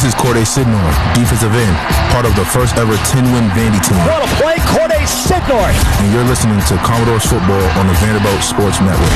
This is Corday Sidnor, defensive end, part of the first ever 10-win Vandy team. What a play, Corday Sidnor. And you're listening to Commodores Football on the Vanderbilt Sports Network.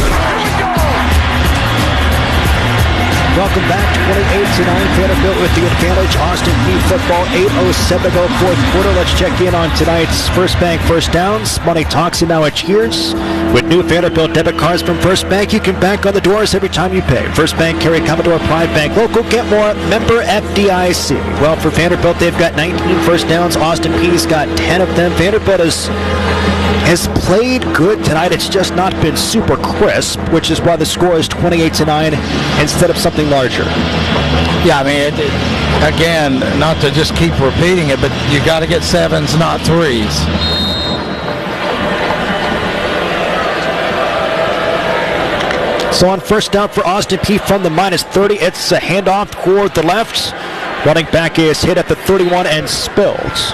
Welcome back, 28-9, Vanderbilt with the advantage. Austin Peay football, 8:07 to go, fourth quarter. Let's check in on tonight's First Bank First Downs. Money talks and now it cheers. With new Vanderbilt debit cards from First Bank, you can bank on the doors every time you pay. First Bank, carry Commodore, Pride Bank, local, get more, member FDIC. Well, for Vanderbilt, they've got 19 first downs. Austin Peay's got 10 of them. Vanderbilt has played good tonight. It's just not been super crisp, which is why the score is 28-9 instead of something larger. Yeah, I mean, again, not to just keep repeating it, but you got to get sevens, not threes. So on first down for Austin Peay from the -30, it's a handoff toward the left. Running back is hit at the 31 and spilled.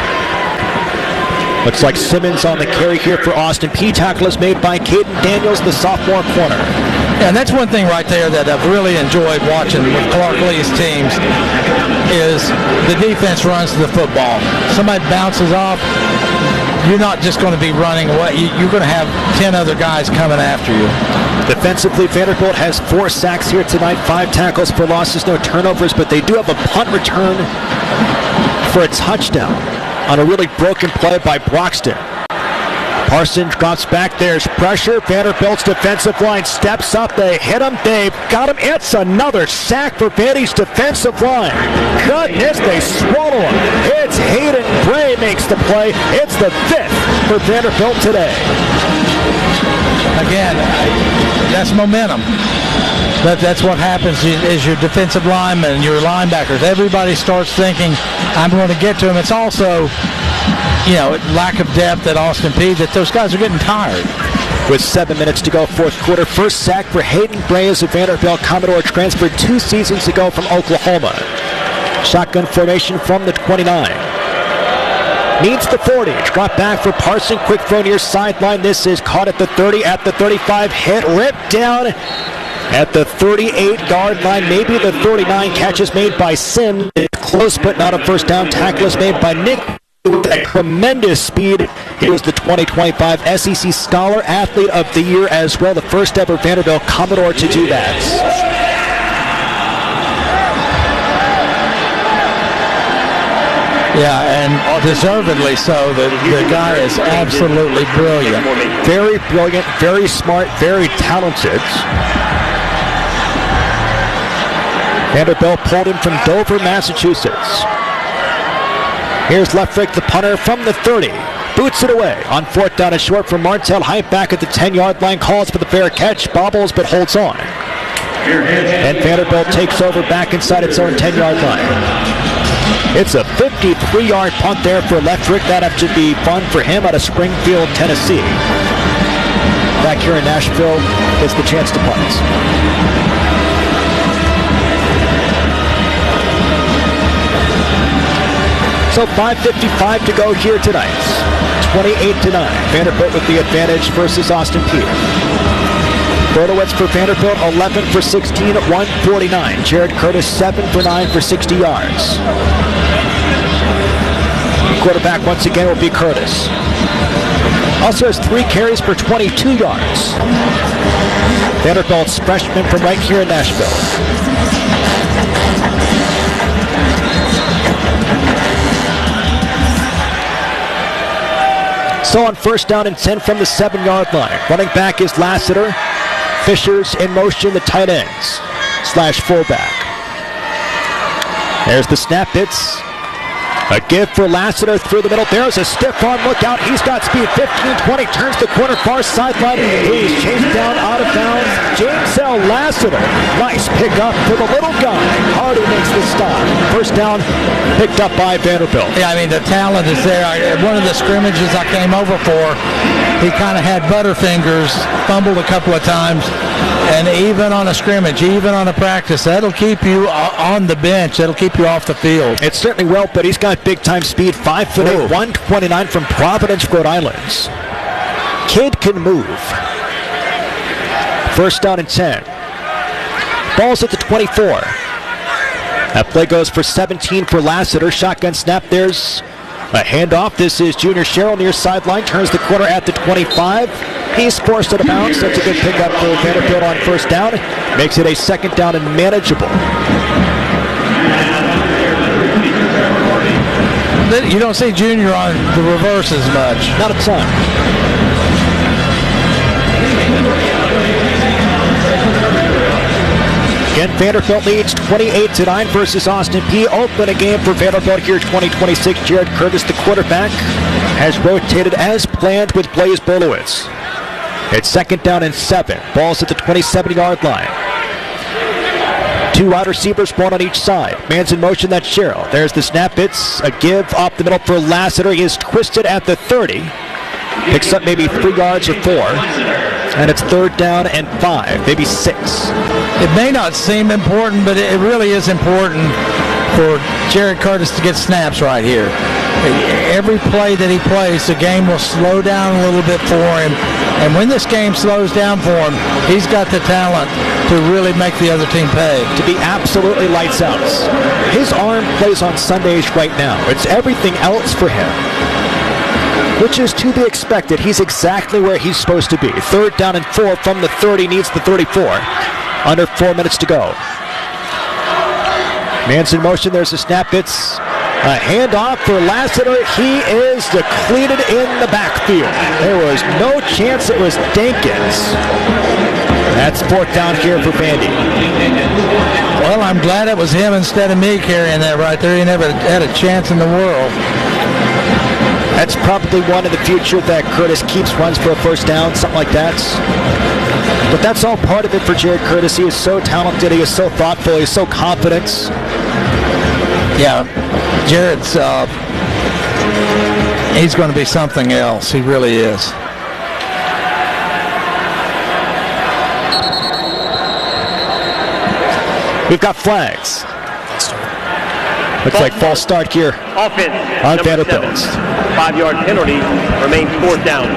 Looks like Simmons on the carry here for Austin Peay. Tackle is made by Caden Daniels, the sophomore corner. Yeah, and that's one thing right there that I've really enjoyed watching with Clark Lee's teams is the defense runs to the football. Somebody bounces off, you're not just going to be running away. You're going to have 10 other guys coming after you. Defensively, Vanderbilt has 4 sacks here tonight, 5 tackles for losses, no turnovers, but they do have a punt return for a touchdown on a really broken play by Broxton. Parsons drops back. There's pressure. Vanderbilt's defensive line steps up. They hit him. They've got him. It's another sack for Vandy's defensive line. Goodness, they swallow him. It's Hayden Bray makes the play. It's the 5th for Vanderbilt today. Again, that's momentum. That's what happens is your defensive linemen, your linebackers. Everybody starts thinking, I'm going to get to him. It's also, lack of depth at Austin Peay that those guys are getting tired. With 7 minutes to go, fourth quarter, first sack for Hayden Bray as a Vanderbilt Commodore transferred 2 seasons ago from Oklahoma. Shotgun formation from the 29. Needs the 40. Drop back for Parson. Quick throw near sideline. This is caught at the 30, at the 35. Hit, ripped down at the 38-yard line. Maybe the 39. Catch is made by Sim. Close, but not a first down. Tackle is made by Nick with that tremendous speed. He was the 2025 SEC Scholar Athlete of the Year as well. The first ever Vanderbilt Commodore to do that. Yeah, and deservedly so. The guy is absolutely brilliant. Very brilliant, very smart, very talented. Vanderbilt pulled him from Dover, Massachusetts. Here's Lefrick, the punter, from the 30. Boots it away on fourth down and short for Martell. Height back at the 10-yard line. Calls for the fair catch. Bobbles, but holds on. And Vanderbilt takes over back inside its own 10-yard line. It's a 53-yard punt there for Lefrick. That have to be fun for him out of Springfield, Tennessee. Back here in Nashville gets the chance to punt. So 5:55 to go here tonight. 28-9. Vanderbilt with the advantage versus Austin Peay. Brodowitz for Vanderbilt, 11 for 16 at 149. Jared Curtis, 7 for 9 for 60 yards. Quarterback once again will be Curtis. Also has 3 carries for 22 yards. Vanderbilt's freshman from right here in Nashville. So on first down and 10 from the 7-yard line. Running back is Lassiter. Fisher's in motion, the tight ends / fullback. There's the snap. It's a give for Lassiter through the middle. There's a stiff arm. Look out. He's got speed. 15-20. Turns the corner. Far sideline. He's chased down out of bounds. James L. Lassiter. Nice pick up for the little guy. Hardy makes the stop. First down picked up by Vanderbilt. Yeah, I mean, the talent is there. One of the scrimmages I came over for, he kind of had butterfingers, fumbled a couple of times, and even on a scrimmage, even on a practice, that'll keep you on the bench. That'll keep you off the field. It certainly will, but he's got big-time speed. 5'8", 129 from Providence, Rhode Island. Kid can move. First down and 10. Ball's at the 24. That play goes for 17 for Lassiter. Shotgun snap. There's a handoff. This is Junior Sherrill near sideline. Turns the corner at the 25. He's forced out of bounds. That's a good pickup for Vanderbilt on first down. Makes it a second down and manageable. You don't see Junior on the reverse as much. Not a ton. Again, Vanderbilt leads 28-9 versus Austin Peay. Opening game for Vanderbilt here 2026. Jared Curtis, the quarterback, has rotated as planned with Blaze Bolowitz. It's second down and 7. Ball's at the 27-yard line. 2 wide receivers, one on each side. Man's in motion, that's Sherrill. There's the snap. It's a give up the middle for Lassiter. He is twisted at the 30. Picks up maybe 3 yards or 4. And it's third down and 5, maybe 6. It may not seem important, but it really is important for Jared Curtis to get snaps right here. Every play that he plays, the game will slow down a little bit for him. And when this game slows down for him, he's got the talent to really make the other team pay. To be absolutely lights out. His arm plays on Sundays right now. It's everything else for him, which is to be expected. He's exactly where he's supposed to be. Third down and 4 from the 30, needs the 34. Under 4 minutes to go. Man's in motion, there's a snap. It's a handoff for Lassiter. He is depleted in the backfield. There was no chance it was Dankins. That's fourth down here for Vandy. Well, I'm glad it was him instead of me carrying that right there. He never had a chance in the world. That's probably one in the future that Curtis keeps, runs for a first down, something like that. But that's all part of it for Jared Curtis. He is so talented. He is so thoughtful. He is so confident. Yeah, Jared's, he's going to be something else. He really is. We've got flags. Looks like false start here Offense on Vanderbilt. 5-yard penalty, remains fourth down.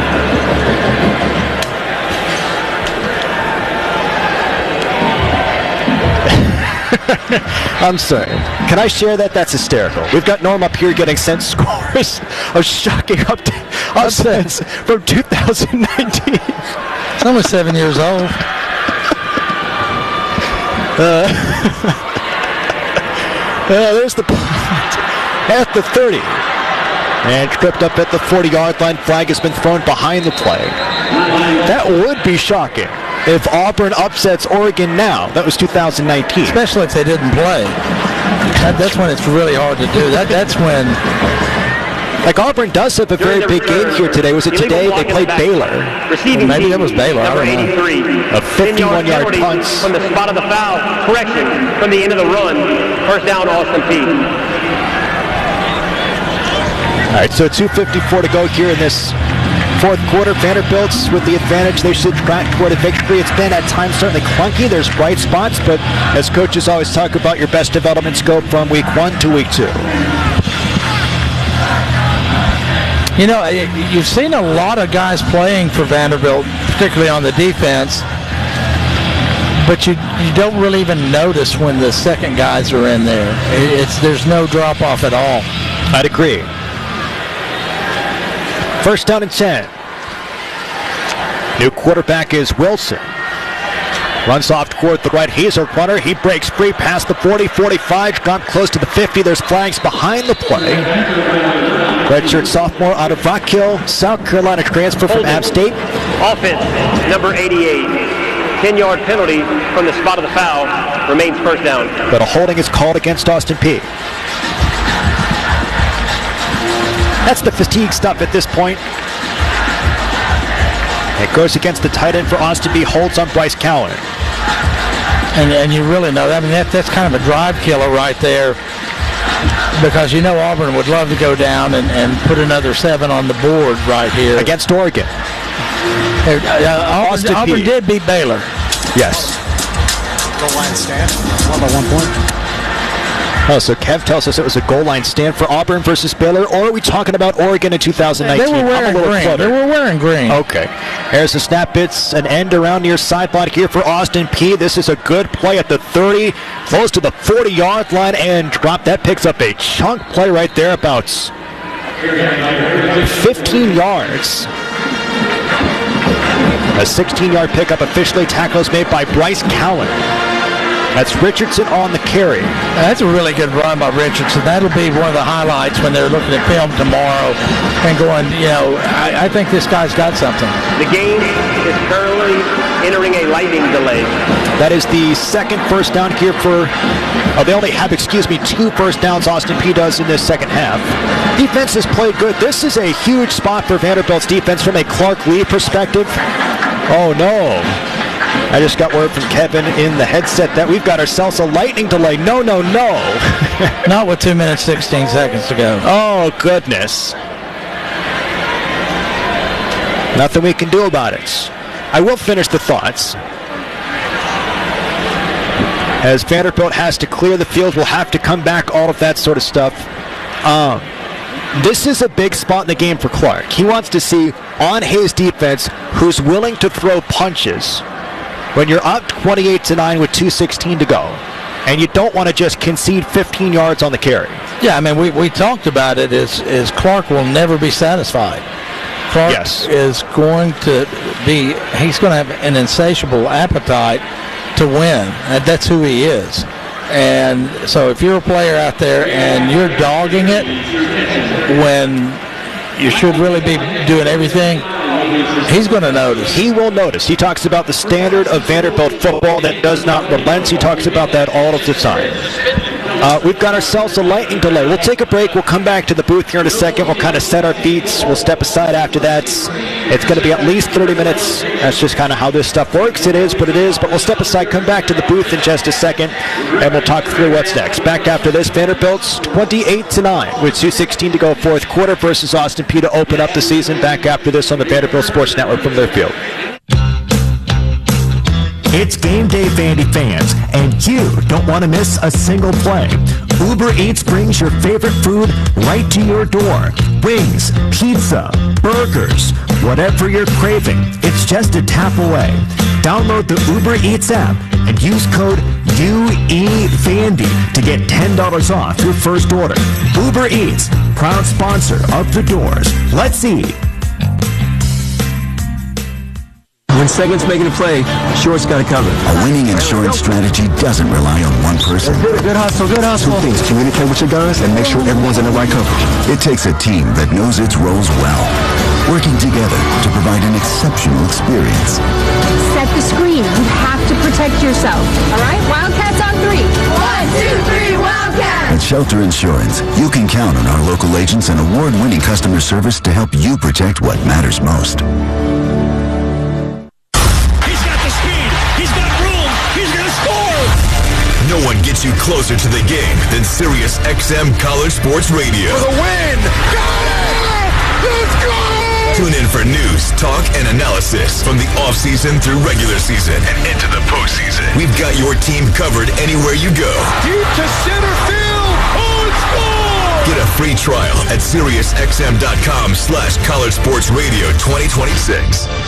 I'm sorry. Can I share that? That's hysterical. We've got Norm up here getting sent scores of shocking upsets from 2019. It's only 7 years old. There's the punt at the 30. And tripped up at the 40-yard line. Flag has been thrown behind the play. That would be shocking if Auburn upsets Oregon now. That was 2019. Especially if they didn't play. That's when it's really hard to do. That's when... Like Auburn does have a very big game here today. Was it today? They played Baylor. Well, maybe that was Baylor. I don't know. A 51-yard punt. From the spot of the foul. Correction from the end of the run. First down, Austin Peay. All right, so 2:54 to go here in this fourth quarter. Vanderbilt's with the advantage. They should track toward a victory. It's been at times certainly clunky. There's bright spots, but as coaches always talk about, your best developments go from week 1 to week 2. You know, you've seen a lot of guys playing for Vanderbilt, particularly on the defense, but you don't really even notice when the second guys are in there. There's no drop-off at all. I'd agree. First down and 10. New quarterback is Wilson. Runs off toward the right. He's a runner. He breaks free past the 40, 45. Got close to the 50. There's flags behind the play. Redshirt sophomore out of Rock Hill, South Carolina, transfer from App State. Offense, number 88. 10-yard penalty from the spot of the foul. Remains first down. But a holding is called against Austin Peay. That's the fatigue stuff at this point. It goes against the tight end for Austin Peay. Holds on Bryce Cowan. And you really know that. I mean, that's kind of a drive killer right there, because you know Auburn would love to go down and put another 7 on the board right here against Oregon. Auburn did beat Baylor. Yes. Goal line stand. One by 1 point. Oh, so Kev tells us it was a goal line stand for Auburn versus Baylor, or are we talking about Oregon in 2019? They were wearing green. They were wearing green. Okay. Here's the snap. It's an end around near sideline here for Austin Peay. This is a good play at the 30, close to the 40-yard line, and drop. That picks up a chunk play right there, about 15 yards. A 16-yard pickup officially. Tackle is made by Bryce Cowan. That's Richardson on the carry. That's a really good run by Richardson. That'll be one of the highlights when they're looking at film tomorrow and going, I think this guy's got something. The game is currently entering a lightning delay. That is the second first down here for, they only have, 2 first downs Austin Peay does in this second half. Defense has played good. This is a huge spot for Vanderbilt's defense from a Clark Lee perspective. Oh, no. I just got word from Kevin in the headset that we've got ourselves a lightning delay. No. Not with 2 minutes, 16 seconds to go. Oh, goodness. Nothing we can do about it. I will finish the thoughts. As Vanderbilt has to clear the field, we'll have to come back, all of that sort of stuff. This is a big spot in the game for Clark. He wants to see on his defense who's willing to throw punches when you're up 28-9 with 2:16 to go, and you don't want to just concede 15 yards on the carry. Yeah, I mean, we talked about it. Is Clark will never be satisfied. Clark is going to be. He's going to have an insatiable appetite to win, and that's who he is. And so, if you're a player out there and you're dogging it when you should really be doing everything, he's going to notice. He will notice. He talks about the standard of Vanderbilt football that does not relent. He talks about that all of the time. We've got ourselves a lightning delay. We'll take a break. We'll come back to the booth here in a second. We'll kind of set our feet. We'll step aside after that. It's going to be at least 30 minutes. That's just kind of how this stuff works. It is, but we'll step aside, come back to the booth in just a second, and we'll talk through what's next. Back after this, Vanderbilt's 28-9 with 2:16 to go fourth quarter versus Austin Peay to open up the season. Back after this on the Vanderbilt Sports Network from their field. It's game day, Vandy fans, and you don't want to miss a single play. Uber Eats brings your favorite food right to your door. Wings, pizza, burgers, whatever you're craving, it's just a tap away. Download the Uber Eats app and use code UEVANDY to get $10 off your first order. Uber Eats, proud sponsor of The Doors. Let's eat. When Segment's making a play, Short's got it covered. A winning insurance strategy doesn't rely on one person. Good hustle, good hustle. Two things: communicate with your guys and make sure everyone's in the right coverage. It takes a team that knows its roles well, working together to provide an exceptional experience. Set the screen. You have to protect yourself. All right? Wildcats on 3. 1, 2, 3, Wildcats! At Shelter Insurance, you can count on our local agents and award-winning customer service to help you protect what matters most. No one gets you closer to the game than Sirius XM College Sports Radio. For the win! Got it! Let's go! Tune in for news, talk, and analysis from the offseason through regular season and into the postseason. We've got your team covered anywhere you go. Deep to center field! Oh, it's gone! Get a free trial at SiriusXM.com/College Sports Radio 2026.